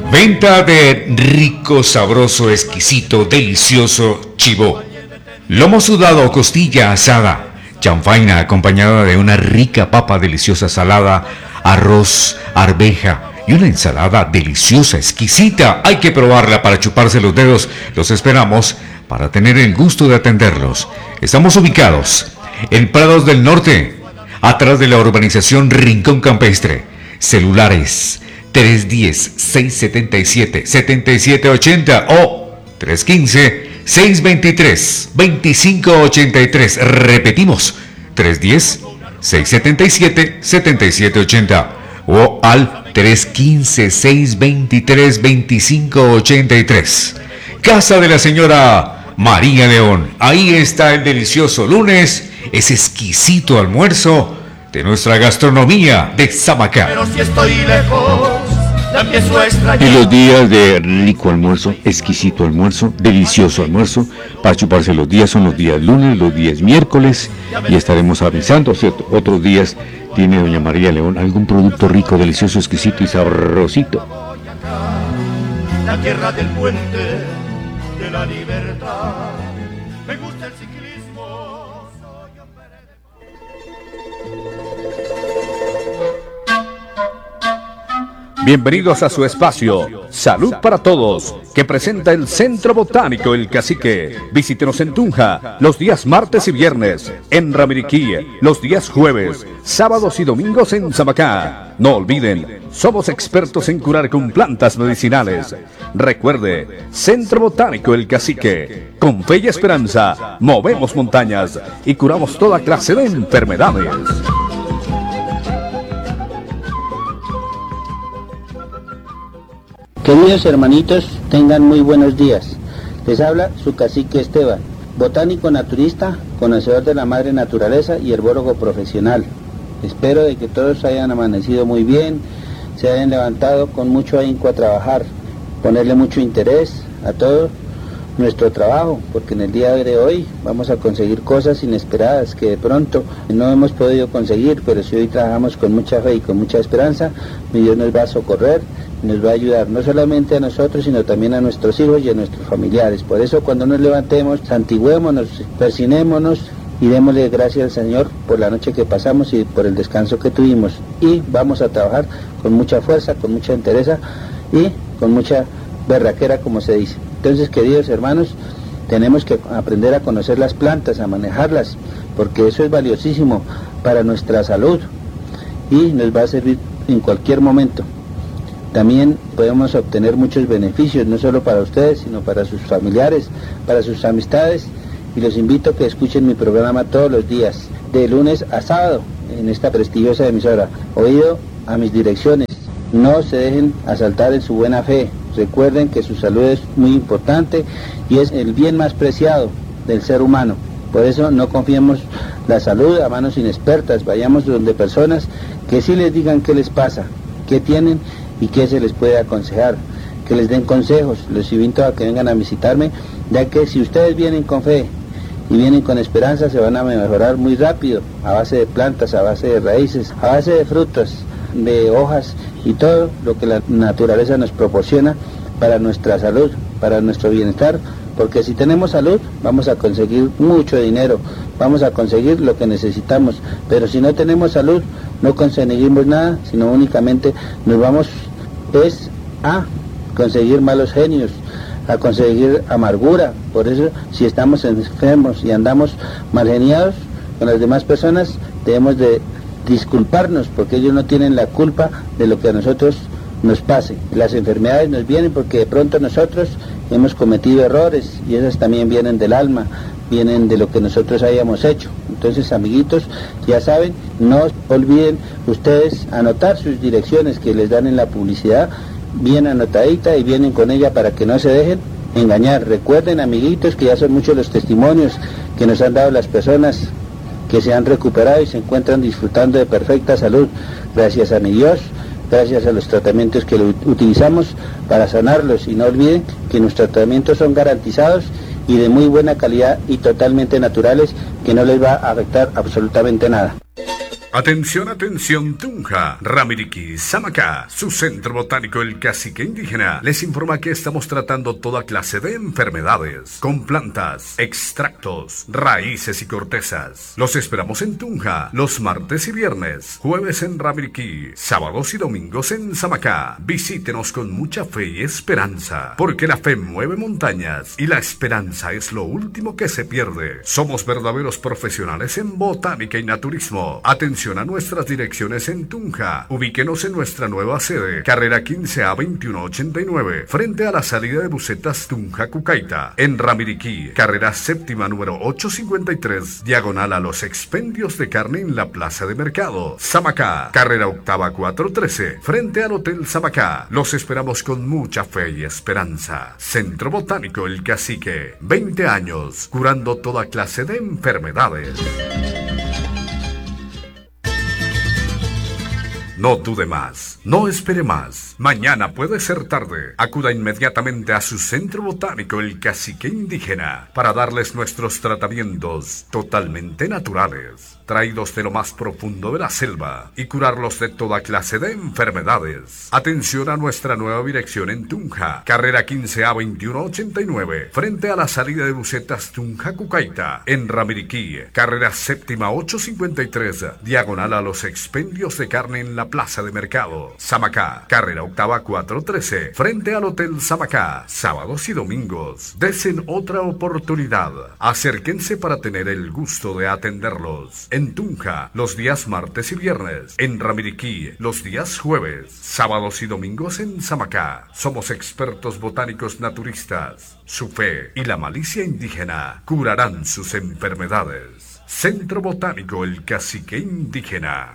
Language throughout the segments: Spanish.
Venta de rico, sabroso, exquisito, delicioso chivo. Lomo sudado o costilla asada. Chanfaina acompañada de una rica papa deliciosa salada, arroz, arveja y una ensalada deliciosa, exquisita. Hay que probarla para chuparse los dedos. Los esperamos para tener el gusto de atenderlos. Estamos ubicados en Prados del Norte, atrás de la urbanización Rincón Campestre. Celulares 310-677-7780 o 315-623-2583. Repetimos, 310-677-7780 o al 315-623-2583. Casa de la señora María León. Ahí está el delicioso lunes, ese exquisito almuerzo de nuestra gastronomía de Samacá. Pero si estoy lejos, la empiezo a extrañar. Y los días de rico almuerzo, exquisito almuerzo, delicioso almuerzo, para chuparse los días son los días lunes, los días miércoles, y estaremos avisando, ¿cierto? Otros días tiene doña María León algún producto rico, delicioso, exquisito y sabrosito. La tierra del puente de la libertad. Me gusta el ciclismo. Soy hombre de... Bienvenidos a su espacio Salud para Todos, que presenta el Centro Botánico El Cacique. Visítenos en Tunja los días martes y viernes, en Ramiriquí los días jueves, sábados y domingos en Samacá. No olviden, somos expertos en curar con plantas medicinales. Recuerde, Centro Botánico El Cacique. Con fe y esperanza, movemos montañas y curamos toda clase de enfermedades. Queridos hermanitos, tengan muy buenos días. Les habla su cacique Esteban, botánico naturista, conocedor de la madre naturaleza y herbólogo profesional. Espero de que todos hayan amanecido muy bien, se hayan levantado con mucho ahínco a trabajar, ponerle mucho interés a todo nuestro trabajo, porque en el día de hoy vamos a conseguir cosas inesperadas que de pronto no hemos podido conseguir, pero si hoy trabajamos con mucha fe y con mucha esperanza, mi Dios nos va a socorrer, nos va a ayudar no solamente a nosotros, sino también a nuestros hijos y a nuestros familiares. Por eso cuando nos levantemos, santiguémonos, persinémonos y démosle gracias al Señor por la noche que pasamos y por el descanso que tuvimos. Y vamos a trabajar con mucha fuerza, con mucha entereza y con mucha berraquera, como se dice. Entonces, queridos hermanos, tenemos que aprender a conocer las plantas, a manejarlas, porque eso es valiosísimo para nuestra salud y nos va a servir en cualquier momento. También podemos obtener muchos beneficios, no solo para ustedes, sino para sus familiares, para sus amistades, y los invito a que escuchen mi programa todos los días, de lunes a sábado, en esta prestigiosa emisora. Oído a mis direcciones, no se dejen asaltar en su buena fe. Recuerden que su salud es muy importante y es el bien más preciado del ser humano. Por eso no confiemos la salud a manos inexpertas, vayamos donde personas que sí les digan qué les pasa, qué tienen y qué se les puede aconsejar, que les den consejos. Los invito a que vengan a visitarme, ya que si ustedes vienen con fe y vienen con esperanza, se van a mejorar muy rápido, a base de plantas, a base de raíces, a base de frutas, de hojas y todo lo que la naturaleza nos proporciona para nuestra salud, para nuestro bienestar, porque si tenemos salud vamos a conseguir mucho dinero, vamos a conseguir lo que necesitamos, pero si no tenemos salud no conseguimos nada, sino únicamente nos vamos a conseguir malos genios, a conseguir amargura. Por eso, si estamos enfermos y andamos mal geniados con las demás personas, debemos de disculparnos, porque ellos no tienen la culpa de lo que a nosotros nos pase. Las enfermedades nos vienen porque de pronto nosotros hemos cometido errores, y esas también vienen del alma, vienen de lo que nosotros hayamos hecho. Entonces, amiguitos, ya saben, no olviden ustedes anotar sus direcciones que les dan en la publicidad, bien anotadita, y vienen con ella para que no se dejen engañar. Recuerden, amiguitos, que ya son muchos los testimonios que nos han dado las personas que se han recuperado y se encuentran disfrutando de perfecta salud, gracias a mi Dios, gracias a los tratamientos que utilizamos para sanarlos. Y no olviden que nuestros tratamientos son garantizados y de muy buena calidad y totalmente naturales, que no les va a afectar absolutamente nada. Atención, atención, Tunja, Ramiriquí, Samacá, su centro botánico El Cacique Indígena les informa que estamos tratando toda clase de enfermedades con plantas, extractos, raíces y cortezas. Los esperamos en Tunja los martes y viernes, jueves en Ramiriquí, sábados y domingos en Samacá. Visítenos con mucha fe y esperanza, porque la fe mueve montañas y la esperanza es lo último que se pierde. Somos verdaderos profesionales en botánica y naturismo. Atención a nuestras direcciones en Tunja. Ubíquenos en nuestra nueva sede, carrera 15A 2189, frente a la salida de busetas Tunja Cucaita. En Ramiriquí, carrera séptima número 853, diagonal a los expendios de carne en la plaza de mercado. Samacá, carrera octava 413, frente al Hotel Samacá. Los esperamos con mucha fe y esperanza. Centro Botánico El Cacique, 20 años, curando toda clase de enfermedades. No dude más, no espere más. Mañana puede ser tarde. Acuda inmediatamente a su centro botánico El Cacique Indígena para darles nuestros tratamientos totalmente naturales, traídos de lo más profundo de la selva, y curarlos de toda clase de enfermedades. Atención a nuestra nueva dirección en Tunja, carrera 15A 2189, frente a la salida de busetas Tunja Cucaita. En Ramiriquí, carrera séptima 853, diagonal a los expendios de carne en la plaza de mercado. Samacá, carrera octava 413, frente al Hotel Samacá. Sábados y domingos. Desen otra oportunidad. Acérquense para tener el gusto de atenderlos. En Tunja, los días martes y viernes. En Ramiriquí, los días jueves. Sábados y domingos en Samacá. Somos expertos botánicos naturistas. Su fe y la malicia indígena curarán sus enfermedades. Centro Botánico El Cacique Indígena.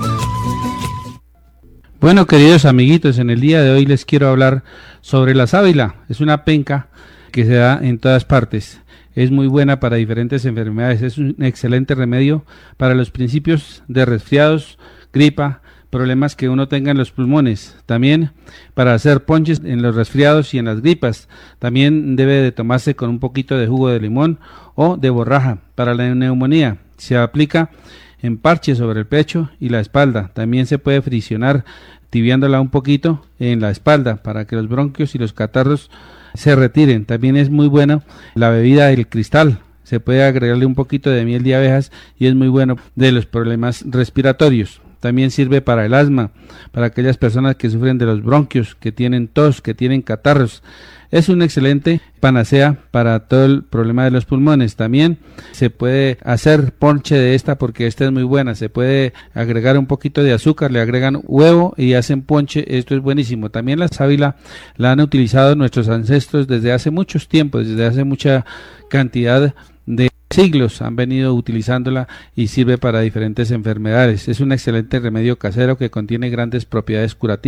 Bueno, queridos amiguitos, en el día de hoy les quiero hablar sobre la sábila. Es una penca que se da en todas partes. Es muy buena para diferentes enfermedades. Es un excelente remedio para los principios de resfriados, gripa, problemas que uno tenga en los pulmones. También para hacer ponches en los resfriados y en las gripas. También debe de tomarse con un poquito de jugo de limón o de borraja. Para la neumonía se aplica en parche sobre el pecho y la espalda. También se puede friccionar tibiándola un poquito en la espalda para que los bronquios y los catarros se retiren. También es muy bueno la bebida del cristal. Se puede agregarle un poquito de miel de abejas y es muy bueno de los problemas respiratorios. También sirve para el asma, para aquellas personas que sufren de los bronquios, que tienen tos, que tienen catarros. Es un excelente panacea para todo el problema de los pulmones. También se puede hacer ponche de esta porque esta es muy buena. Se puede agregar un poquito de azúcar, le agregan huevo y hacen ponche. Esto es buenísimo. También la sábila la han utilizado nuestros ancestros desde hace muchos tiempos, desde hace mucha cantidad de siglos han venido utilizándola y sirve para diferentes enfermedades. Es un excelente remedio casero que contiene grandes propiedades curativas.